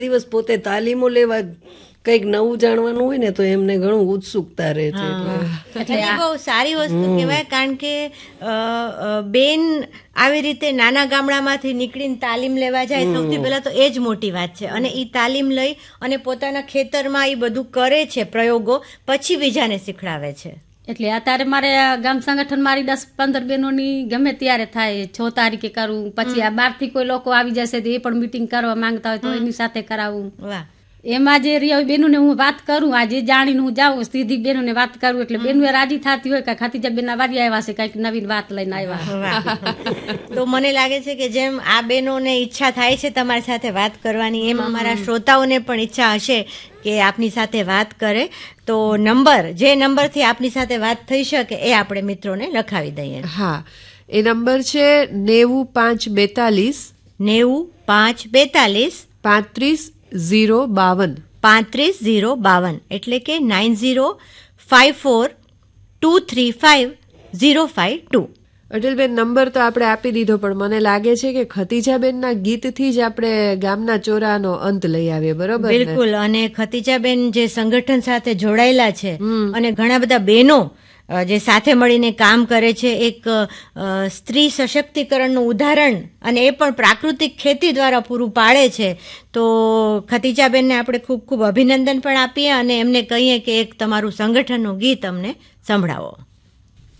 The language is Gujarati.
દિવસ પોતે તાલીમો લેવા કંઈક નવું જાણવાનું હોય ને તો એમને ઘણું ઉત્સુકતા રહે છે. એટલે બહુ સારી વસ્તુ કહેવાય, કારણ કે બેન આવી રીતે નાના ગામડામાંથી નીકળીને તાલીમ લેવા જાય, સૌથી પહેલા તો એ જ મોટી વાત છે. અને એ તાલીમ લઈ અને પોતાના ખેતરમાં એ બધું કરે છે પ્રયોગો, પછી બીજાને શીખડાવે છે. એટલે અત્યારે મારે ગામ સંગઠન મારી 10-15 બહેનોની ગમે ત્યારે થાય, 6 તારીખે કરું, પછી આ બહારથી કોઈ લોકો આવી જશે તો એ પણ મીટિંગ કરવા માંગતા હોય તો એની સાથે કરાવું. વાહ. એમાં જે રિયા બેનોને હું વાત કરું, આજે જાણીને હું જાઉં સીધી બેનોને વાત કરું, એટલે બેનો રાજી થતી હોય કે ખતીજા બેન વારી આવ્યા છે, કઈક નવીન વાત લઈને આવ્યા. તો મને લાગે છે કે જેમ આ બેનોને ઈચ્છા થાય છે તમારી સાથે વાત કરવાની, એમ અમારા શ્રોતાઓને પણ ઈચ્છા હશે કે આપની સાથે વાત કરે. તો જે નંબરથી આપની સાથે વાત થઈ શકે એ આપણે મિત્રોને લખાવી દઈએ. હા, એ નંબર છે 9542 9542 35052 35052, એટલે કે 9054235052. અટલબેન, નંબર તો આપણે આપી દીધો, પણ મને લાગે છે કે ખતીજાબેનના ગીતથી જ આપણે ગામના ચોરાનો અંત લઈ આવીએ, બરોબર? બિલકુલ. અને ખતીજાબેન જે સંગઠન સાથે જોડાયેલા છે અને ઘણા બધા બહેનો જે સાથે મળીને કામ કરે છે, એક સ્ત્રી સશક્તિકરણનું ઉદાહરણ, અને એ પણ પ્રાકૃતિક ખેતી દ્વારા પૂરું પાડે છે. તો ખતીજાબેનને આપણે ખૂબ ખૂબ અભિનંદન પણ આપીએ અને એમને કહીએ કે એક તમારું સંગઠનનું ગીત અમને સંભળાવો.